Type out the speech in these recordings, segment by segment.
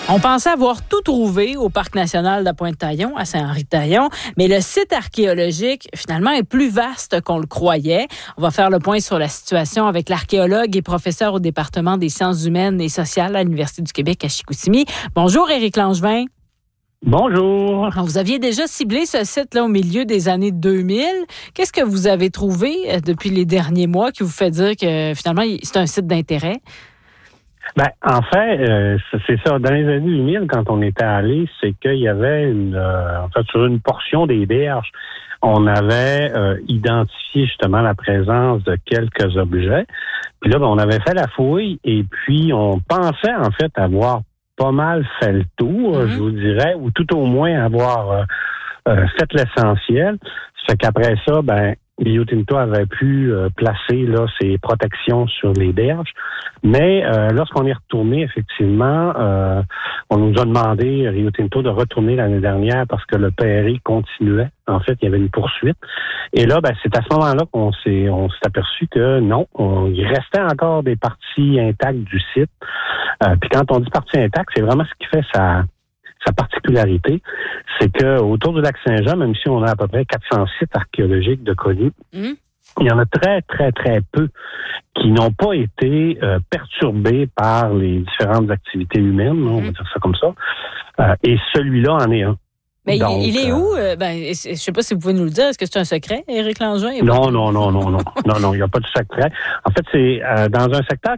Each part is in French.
On pensait avoir tout trouvé au Parc national de la Pointe-Taillon, à Saint-Henri-de-Taillon, mais le site archéologique, finalement, est plus vaste qu'on le croyait. On va faire le point sur la situation avec l'archéologue et professeur au département des sciences humaines et sociales à l'Université du Québec à Chicoutimi. Bonjour, Éric Langevin. Bonjour. Alors, vous aviez déjà ciblé ce site-là au milieu des années 2000. Qu'est-ce que vous avez trouvé depuis les derniers mois qui vous fait dire que, finalement, c'est un site d'intérêt? Ben, en fait, c'est ça. Dans les années 2000, quand on était allé, c'est qu'il y avait sur une portion des berges, on avait identifié justement la présence de quelques objets. Puis là, on avait fait la fouille et puis on pensait en fait avoir pas mal fait le tour, je vous dirais, ou tout au moins avoir fait l'essentiel. Ça fait qu'après ça, Rio Tinto avait pu placer là ses protections sur les berges. Mais lorsqu'on est retourné, effectivement, on nous a demandé, Rio Tinto, de retourner l'année dernière parce que le PRI continuait. En fait, il y avait une poursuite. Et là, c'est à ce moment-là qu'on s'est aperçu que non, il restait encore des parties intactes du site. Puis quand on dit parties intactes, c'est vraiment ce qui fait sa particularité, c'est que autour du lac Saint-Jean, même si on a à peu près 400 sites archéologiques de connus, il y en a très, très, très peu qui n'ont pas été perturbés par les différentes activités humaines, on va dire ça comme ça. Et celui-là en est un. Mais donc, il est où? Je ne sais pas si vous pouvez nous le dire. Est-ce que c'est un secret, Éric Langevin? Non, il n'y a pas de secret. En fait, c'est dans un secteur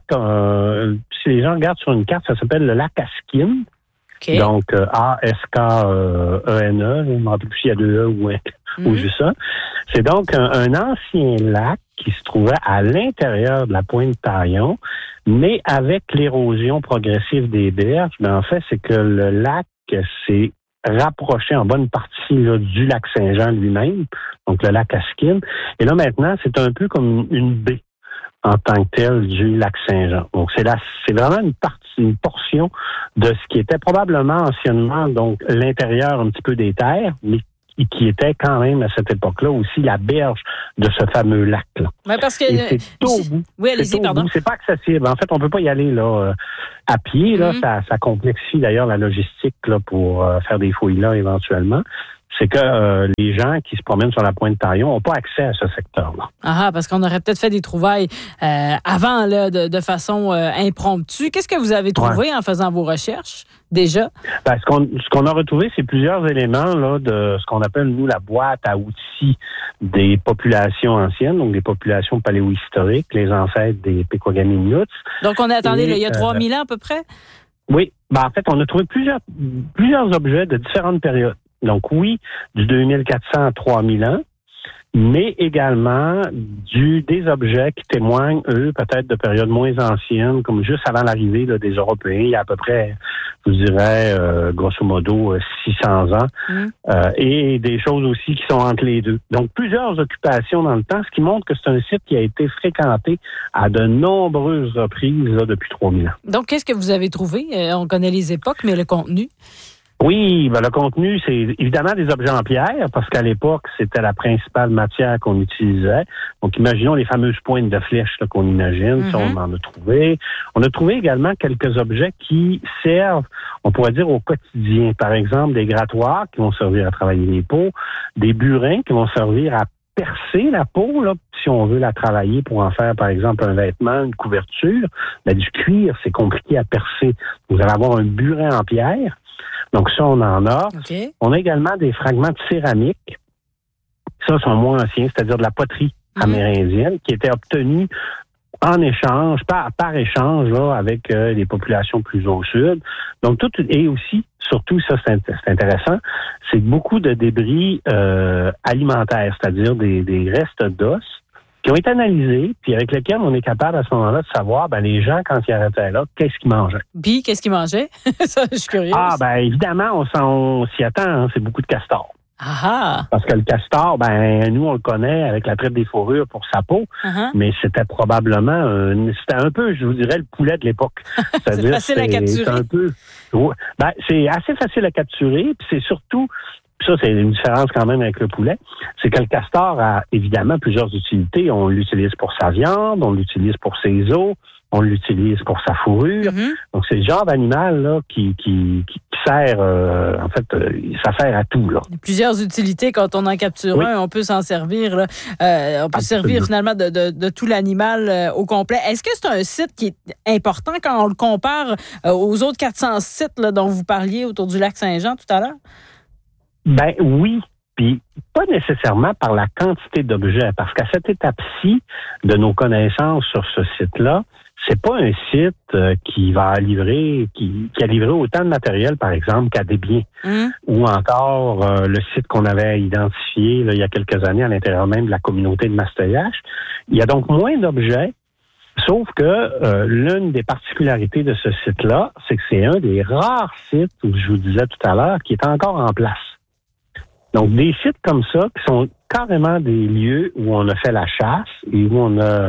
si les gens regardent sur une carte, ça s'appelle le lac Askin. Okay. Donc, A-S-K-E-N-E, je ne me rappelle plus s'il y a deux E ou juste ça. C'est donc un ancien lac qui se trouvait à l'intérieur de la Pointe-Taillon, mais avec l'érosion progressive des berges, en fait, c'est que le lac s'est rapproché en bonne partie là, du lac Saint-Jean lui-même, donc le lac Askin. Et là, maintenant, c'est un peu comme une baie en tant que tel du lac Saint-Jean. Donc, c'est vraiment une portion de ce qui était probablement anciennement, donc, l'intérieur un petit peu des terres, mais qui était quand même, à cette époque-là, aussi la berge de ce fameux lac-là. Ouais, parce que... Et c'est tout au bout. Oui, allez-y, pardon. C'est pas accessible. En fait, on peut pas y aller, là, à pied, là. Ça complexifie, d'ailleurs, la logistique, là, pour faire des fouilles là, éventuellement. C'est que les gens qui se promènent sur la Pointe-Taillon n'ont pas accès à ce secteur-là. Ah, parce qu'on aurait peut-être fait des trouvailles avant, là, de façon impromptue. Qu'est-ce que vous avez trouvé en faisant vos recherches, déjà? Ce qu'on a retrouvé, c'est plusieurs éléments là, de ce qu'on appelle, nous, la boîte à outils des populations anciennes, donc des populations paléohistoriques, les ancêtres des Pequagaminuts. Donc, on est, il y a 3000 ans à peu près? Oui. En fait, on a trouvé plusieurs objets de différentes périodes. Donc oui, du 2400 à 3000 ans, mais également des objets qui témoignent, eux, peut-être de périodes moins anciennes, comme juste avant l'arrivée là, des Européens, il y a à peu près, je vous dirais, grosso modo, 600 ans, et des choses aussi qui sont entre les deux. Donc plusieurs occupations dans le temps, ce qui montre que c'est un site qui a été fréquenté à de nombreuses reprises là, depuis 3000 ans. Donc qu'est-ce que vous avez trouvé? On connaît les époques, mais le contenu? Oui, le contenu, c'est évidemment des objets en pierre, parce qu'à l'époque, c'était la principale matière qu'on utilisait. Donc, imaginons les fameuses pointes de flèches là, qu'on imagine, ça, on en a trouvé. On a trouvé également quelques objets qui servent, on pourrait dire, au quotidien. Par exemple, des grattoirs qui vont servir à travailler les peaux, des burins qui vont servir à percer la peau, là, si on veut la travailler pour en faire, par exemple, un vêtement, une couverture. Du cuir, c'est compliqué à percer. Vous allez avoir un burin en pierre. Donc ça, on en a. Okay. On a également des fragments de céramique. Ça, sont moins anciens, c'est-à-dire de la poterie amérindienne qui était obtenue en échange, par échange là, avec les populations plus au sud. Donc tout, et aussi, surtout, ça c'est intéressant, c'est beaucoup de débris alimentaires, c'est-à-dire des restes d'os qui ont été analysés, puis avec lesquels on est capable à ce moment-là de savoir, les gens, quand ils arrêtaient là, qu'est-ce qu'ils mangeaient. Puis, qu'est-ce qu'ils mangeaient? Ça, je suis curieuse. Évidemment, on s'y attend, hein, c'est beaucoup de castors. Ah! Parce que le castor, nous, on le connaît avec la traite des fourrures pour sa peau, mais c'était probablement, c'était un peu, je vous dirais, le poulet de l'époque. C'est facile à capturer. C'est assez facile à capturer, puis c'est surtout... Ça, c'est une différence quand même avec le poulet. C'est que le castor a évidemment plusieurs utilités. On l'utilise pour sa viande, on l'utilise pour ses os, on l'utilise pour sa fourrure. Donc, c'est le genre d'animal là qui sert, ça sert à tout. Là. Plusieurs utilités quand on en capture un, on peut s'en servir. Là. On peut servir finalement de tout l'animal au complet. Est-ce que c'est un site qui est important quand on le compare aux autres 400 sites là, dont vous parliez autour du lac Saint-Jean tout à l'heure? Ben oui. Puis pas nécessairement par la quantité d'objets, parce qu'à cette étape-ci de nos connaissances sur ce site-là, c'est pas un site qui a livré autant de matériel, par exemple, qu'à des biens. Ou encore le site qu'on avait identifié là, il y a quelques années à l'intérieur même de la communauté de Mastoyache. Il y a donc moins d'objets, sauf que l'une des particularités de ce site-là, c'est que c'est un des rares sites, où je vous disais tout à l'heure, qui est encore en place. Donc, des sites comme ça, qui sont carrément des lieux où on a fait la chasse et où on a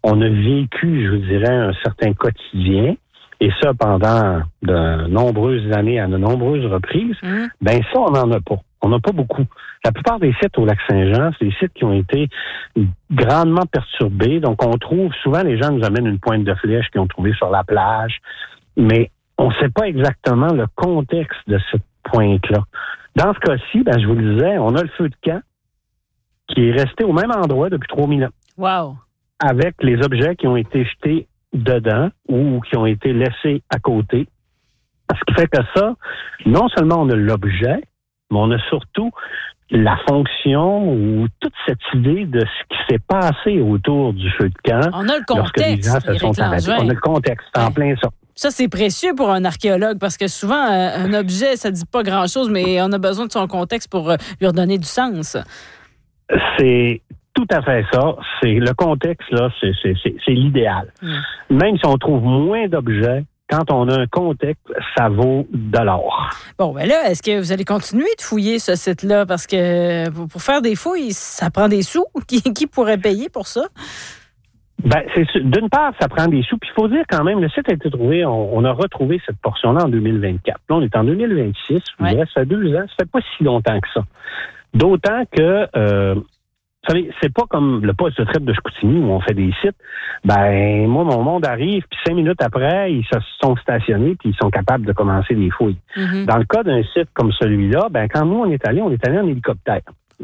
vécu, je vous dirais, un certain quotidien, et ça pendant de nombreuses années, à de nombreuses reprises, ben ça, on n'en a pas. On n'a pas beaucoup. La plupart des sites au lac Saint-Jean, c'est des sites qui ont été grandement perturbés. Donc, on trouve, souvent, les gens nous amènent une pointe de flèche qu'ils ont trouvée sur la plage, mais on ne sait pas exactement le contexte de cette pointe-là. Dans ce cas-ci, ben, je vous le disais, on a le feu de camp qui est resté au même endroit depuis 3000 ans. Wow! Avec les objets qui ont été jetés dedans ou qui ont été laissés à côté. Ce qui fait que ça, non seulement on a l'objet, mais on a surtout la fonction ou toute cette idée de ce qui s'est passé autour du feu de camp. On a le contexte. On a le contexte, en plein ça. Ça, c'est précieux pour un archéologue parce que souvent, un objet, ça dit pas grand-chose, mais on a besoin de son contexte pour lui redonner du sens. C'est tout à fait ça. C'est le contexte, là, c'est l'idéal. Même si on trouve moins d'objets, quand on a un contexte, ça vaut de l'or. Bon, ben là, est-ce que vous allez continuer de fouiller ce site-là? Parce que pour faire des fouilles, ça prend des sous. Qui pourrait payer pour ça? Ben, d'une part, ça prend des sous. Puis il faut dire quand même, le site a été trouvé, on a retrouvé cette portion-là en 2024. Là, on est en 2026. Ça fait 2 ans. Ça fait pas si longtemps que ça. D'autant que, vous savez, c'est pas comme le poste de traite de Chicoutimi où on fait des sites. Ben, moi, mon monde arrive, puis 5 minutes après, ils se sont stationnés, puis ils sont capables de commencer des fouilles. Dans le cas d'un site comme celui-là, ben, quand nous, on est allé en hélicoptère.